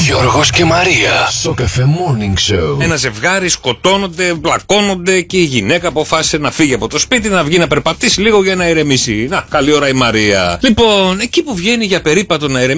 Γιώργος και Μαρία στο Cafe Morning Show. Ένα ζευγάρι σκοτώνονται, μπλακώνονται και η γυναίκα αποφάσισε να φύγει από το σπίτι, να βγει να περπατήσει λίγο για να ηρεμήσει. Να, καλή ώρα η Μαρία. Λοιπόν, εκεί που βγαίνει για περίπατο να ηρεμήσει.